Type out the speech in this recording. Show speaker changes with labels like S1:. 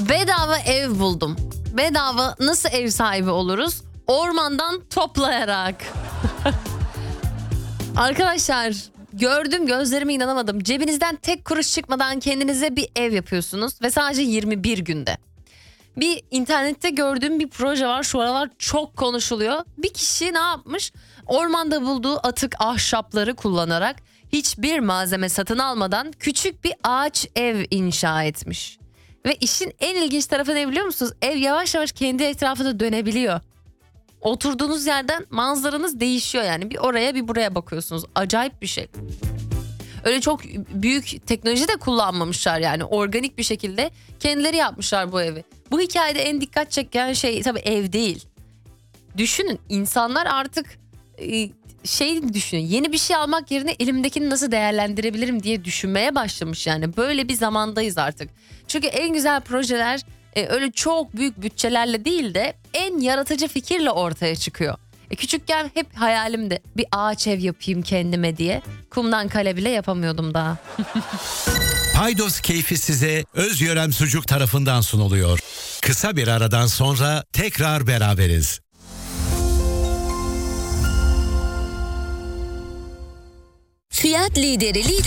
S1: Bedava ev buldum. Bedava nasıl ev sahibi oluruz? Ormandan toplayarak. Arkadaşlar gördüm, gözlerime inanamadım. Cebinizden tek kuruş çıkmadan kendinize bir ev yapıyorsunuz ve sadece 21 günde. Bir internette gördüğüm bir proje var, şu aralar çok konuşuluyor. Bir kişi ne yapmış? Ormanda bulduğu atık ahşapları kullanarak hiçbir malzeme satın almadan küçük bir ağaç ev inşa etmiş. Ve işin en ilginç tarafı ne biliyor musunuz? Ev yavaş yavaş kendi etrafında dönebiliyor. Oturduğunuz yerden manzaranız değişiyor yani. Bir oraya bir buraya bakıyorsunuz. Acayip bir şey. Öyle çok büyük teknoloji de kullanmamışlar yani. Organik bir şekilde kendileri yapmışlar bu evi. Bu hikayede en dikkat çeken şey tabii ev değil. Düşünün, insanlar artık düşünün. Yeni bir şey almak yerine elimdekini nasıl değerlendirebilirim diye düşünmeye başlamış yani. Böyle bir zamandayız artık. Çünkü en güzel projeler öyle çok büyük bütçelerle değil de en yaratıcı fikirle ortaya çıkıyor. Küçükken hep hayalimdi bir ağaç ev yapayım kendime diye. Kumdan kale bile yapamıyordum daha.
S2: Paydos keyfi size Özyörem Sucuk tarafından sunuluyor. Kısa bir aradan sonra tekrar beraberiz.
S3: Fiyat lideri